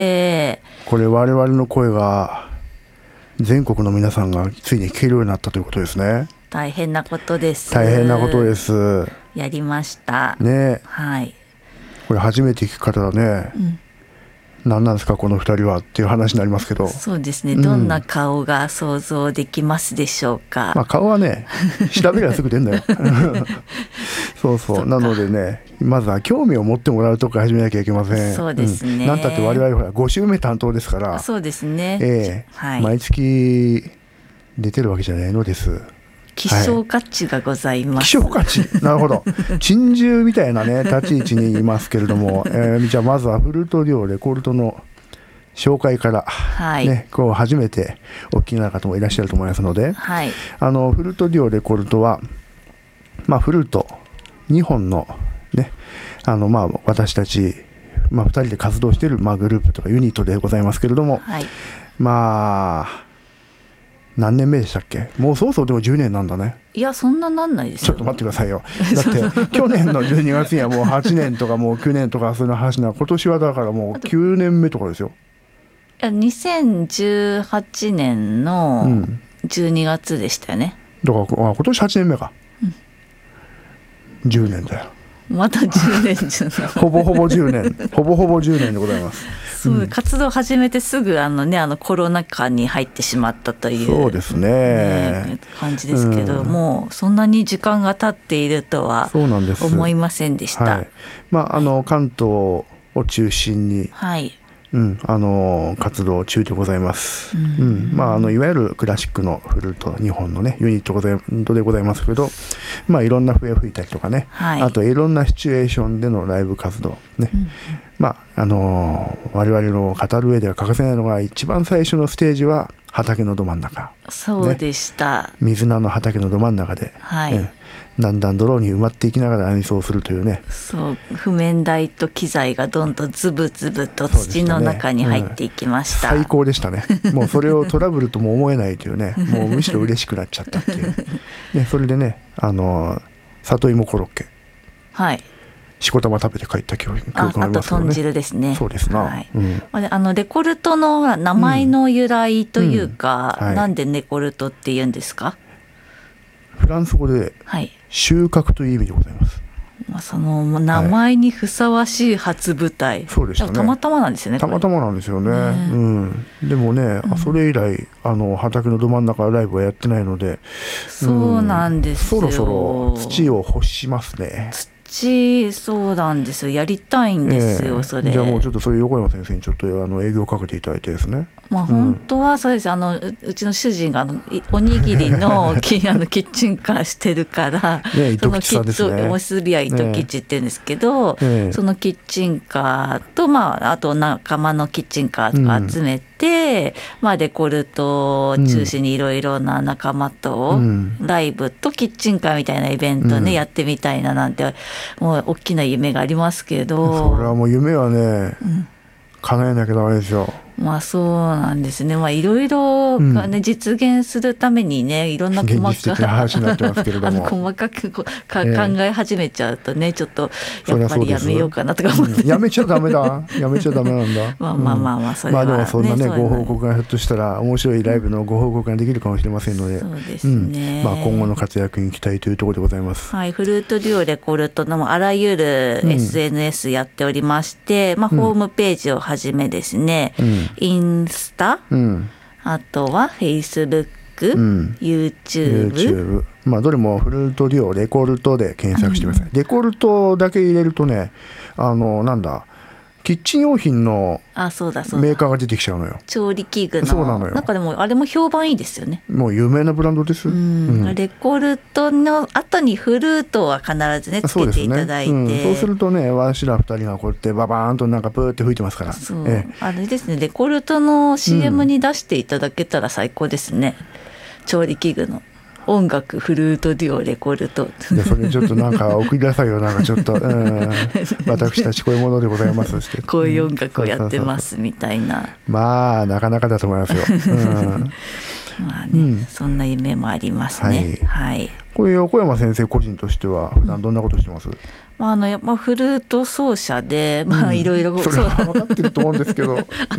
これ我々の声が全国の皆さんがついに聞けるようになったということですね。 大変なことです。 大変なことです。 やりましたね。 はい。 これ初めて聞く方だね、何なんですかこの二人はっていう話になりますけど。 そうですね、どんな顔が想像できますでしょうか。 顔はね調べりゃすぐ出るんだよそうなのでね、まずは興味を持ってもらうとこから始めなきゃいけません。 そうですね、 なんたって我々ほら5週目担当ですから。 そうですね、はい、 毎月出てるわけじゃないのです。 希少価値がございます、 希少価値、なるほど珍獣みたいなね立ち位置にいますけれども、じゃあまずはフルートデュオレコルトの紹介から、こう初めてお聞きになる方もいらっしゃると思いますので、フルートデュオレコルトは、フルート2本のね、私たち、2人で活動している、グループとかユニットでございますけれども、何年目でしたっけ。もうそろそろでも10年なんだね。 いやそんななんないですよ。 ちょっと待ってくださいよ。だって去年の12月にはもう8年とかもう9年とかそういう話な、今年はだからもう9年目とかですよ。 いや2018年の12月でしたよね、 だから今年8年目か、10年だよ。 また10年じゃないほぼほぼ10年ほぼほぼ10年でございます。 活動を始めてすぐコロナ禍に入ってしまったという、 そうですね、 感じですけども、そんなに時間が経っているとは思いませんでした。 関東を中心に、活動中でございます。いわゆるクラシックのフルート2本のねユニットでございますけど、いろんな笛を吹いたりとかね、あといろんなシチュエーションでのライブ活動ね、我々の語る上では欠かせないのが、一番最初のステージは畑のど真ん中、 そうでした、 水菜の畑のど真ん中で、だんだん泥に埋まっていきながら演奏するというね。 そう、譜面台と機材がどんどんズブズブと土の中に入っていきました。 最高でしたね。もうそれをトラブルとも思えないというねもうむしろ嬉しくなっちゃったっていうそれでね、里芋コロッケ、しこたま食べて帰った記憶がありますけどね。 あと豚汁ですね。 そうですな、 レコルトの名前の由来というか、なんでレコルトって言うんですか。 フランス語で収穫という意味でございます。 その名前にふさわしい初舞台、 そうでしたね。 たまたまなんですよね。 たまたまなんですよね。でもね、それ以来畑のど真ん中ライブはやってないので、 そうなんですよ。 そろそろ土を欲しますね。 そうなんですよ。やりたいんですよ、それ。 じゃあもうちょっとそれ横山先生にちょっと営業をかけていただいてですね。 本当はそうです。うちの主人がおにぎりのキッチンカーしてるから糸吉さんですね。 おすびは糸吉って言うんですけど、そのキッチンカーと、あと仲間のキッチンカーとか集めて、レコルトを中心にいろいろな仲間と、ライブとキッチンカーみたいなイベントね、やってみたいななんて、もう大きな夢がありますけど。 それはもう夢はね、叶えなきゃダメですよ。 そうなんですね。いろいろ実現するためにね、いろんな細か現実的な話になってますけれども細かく考え始めちゃうとね、ちょっとやっぱりやめようかなとか思って。 やめちゃダメだ。やめちゃダメなんだ。 それはでもそんなねご報告がひょっとしたら面白いライブのご報告ができるかもしれませんので、 そうですね。 今後の活躍に期待というところでございます。 フルートデュオレコルトのあらゆる SNS やっておりまして、ホームページをはじめですね、インスタ、あとはフェイスブック、YouTube、 どれもフルートデュオレコルトで検索してください。レコルトだけ入れるとね、キッチン用品のメーカーが出てきちゃうのよ。 調理器具の。 そうなのよ。 でもあれも評判いいですよね。 もう有名なブランドです。 レコルトの後にフルートは必ずねつけていただいて、 そうするとね、わしら2人がこうやってババーンとプーって吹いてますから。 あれですね、レコルトの CM に出していただけたら最高ですね。調理器具の音楽フルートデュオレコルト。 それちょっと送りなさいよ。ちょっと私たちこういうものでございますって。 こういう音楽をやってますみたいな。 なかなかだと思いますよ。 そんな夢もありますね。 これ横山先生個人としては普段どんなことしてます？ やっぱフルート奏者でいろいろそれは分かってると思うんですけど